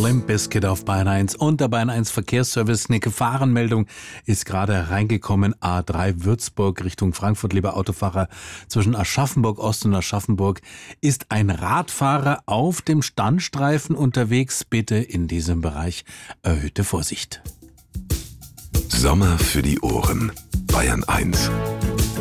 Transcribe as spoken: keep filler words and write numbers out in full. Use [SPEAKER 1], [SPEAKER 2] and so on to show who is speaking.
[SPEAKER 1] Limp Bizkit auf Bayern eins und der Bayern eins Verkehrsservice. Eine Gefahrenmeldung ist gerade reingekommen. A drei Würzburg Richtung Frankfurt, lieber Autofahrer. Zwischen Aschaffenburg Ost und Aschaffenburg ist ein Radfahrer auf dem Standstreifen unterwegs. Bitte in diesem Bereich erhöhte Vorsicht.
[SPEAKER 2] Sommer für die Ohren. Bayern eins.